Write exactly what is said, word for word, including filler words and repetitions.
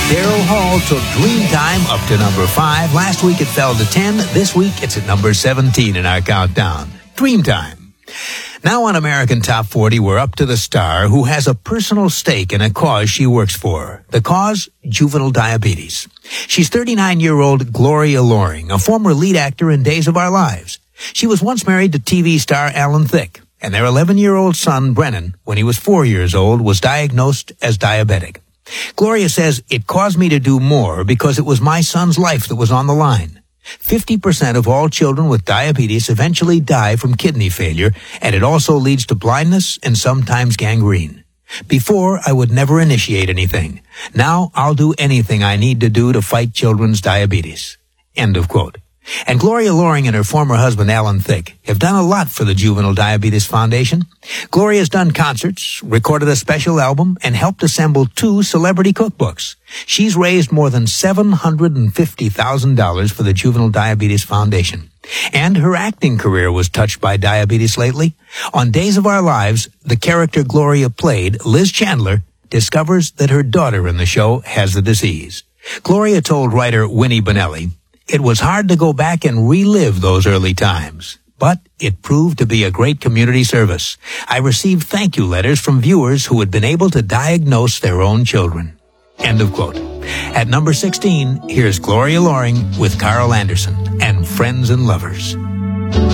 Daryl Hall took Dreamtime up to number five. Last week it fell to ten. This week it's at number seventeen in our countdown. Dreamtime. Now on American Top forty, we're up to the star who has a personal stake in a cause she works for. The cause? Juvenile diabetes. She's thirty-nine-year-old Gloria Loring, a former lead actor in Days of Our Lives. She was once married to T V star Alan Thicke, and their eleven-year-old son, Brennan, when he was four years old, was diagnosed as diabetic. Gloria says, "It caused me to do more because it was my son's life that was on the line." fifty percent of all children with diabetes eventually die from kidney failure, and it also leads to blindness and sometimes gangrene. Before, I would never initiate anything. Now, I'll do anything I need to do to fight children's diabetes. End of quote. And Gloria Loring and her former husband, Alan Thicke, have done a lot for the Juvenile Diabetes Foundation. Gloria's done concerts, recorded a special album, and helped assemble two celebrity cookbooks. She's raised more than seven hundred fifty thousand dollars for the Juvenile Diabetes Foundation. And her acting career was touched by diabetes lately. On Days of Our Lives, the character Gloria played, Liz Chandler, discovers that her daughter in the show has the disease. Gloria told writer Winnie Bonelli, "It was hard to go back and relive those early times, but it proved to be a great community service. I received thank you letters from viewers who had been able to diagnose their own children." End of quote. At number sixteen, here's Gloria Loring with Carl Anderson and Friends and Lovers.